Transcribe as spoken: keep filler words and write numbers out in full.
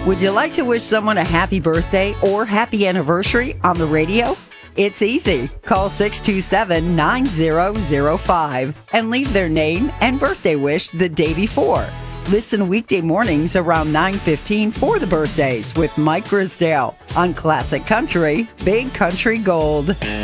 Would you like to wish someone a happy birthday or happy anniversary on the radio? It's easy. Call six two seven, nine zero zero five and leave their name and birthday wish the day before. Listen weekday mornings around nine fifteen for the birthdays with Mike Grisdale on Classic Country, Big Country Gold.